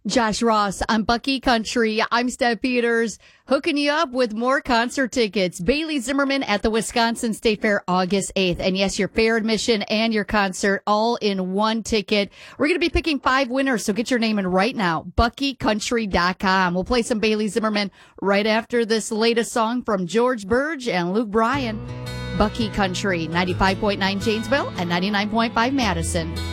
Josh Ross on Bucky Country. I'm Steph Peters, hooking you up with more concert tickets. Bailey Zimmerman at the Wisconsin State Fair, August 8th. And yes, your fair admission and your concert all in one ticket. We're going to be picking 5 winners, so get your name in right now. BuckyCountry.com. We'll play some Bailey Zimmerman right after this latest song from George Burge and Luke Bryan. Bucky Country, 95.9 Janesville and 99.5 Madison.